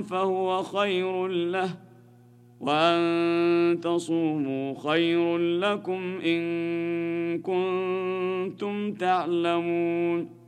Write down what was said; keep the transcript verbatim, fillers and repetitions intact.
فهو خير له، وأن تصوموا خير لكم إن كنتم تعلمون.